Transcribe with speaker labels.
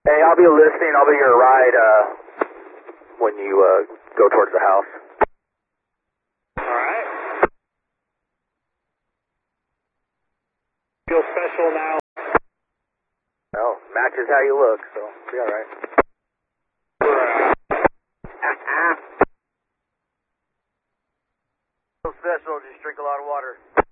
Speaker 1: Hey, I'll be listening. I'll be your ride when you go towards the house.
Speaker 2: Alright. Feel special now.
Speaker 1: Well, matches how you look, so be alright. Feel special, just drink a lot of water.